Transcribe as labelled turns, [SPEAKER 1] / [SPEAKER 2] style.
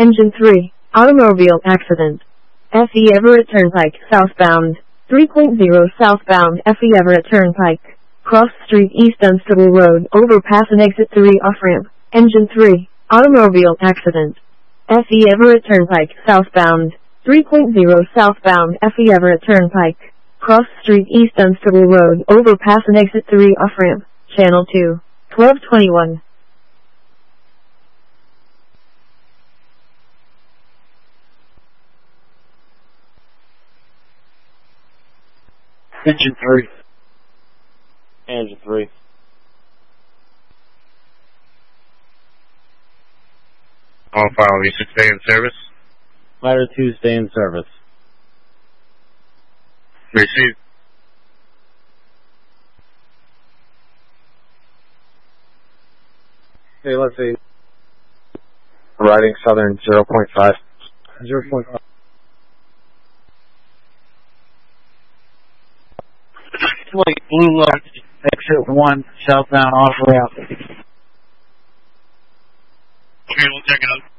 [SPEAKER 1] Engine 3. Automobile accident. FE Everett Turnpike, southbound. 3.0 southbound FE Everett Turnpike. Cross street East Dunstable Road, overpass and exit 3 off-ramp. Engine 3. Automobile accident. FE Everett Turnpike, southbound. 3.0 southbound FE Everett Turnpike. Cross street East Dunstable Road, overpass and exit 3 off-ramp. Channel 2. 1221.
[SPEAKER 2] Engine 3.
[SPEAKER 3] Engine 3.
[SPEAKER 4] All file V6 stay in service.
[SPEAKER 3] Ladder 2, stay in service.
[SPEAKER 4] Received.
[SPEAKER 2] Okay, let's see.
[SPEAKER 5] Riding Southern 0.5.
[SPEAKER 2] 0.5. Blue Lock, exit 1, southbound off ramp.
[SPEAKER 4] Okay, we'll check it out.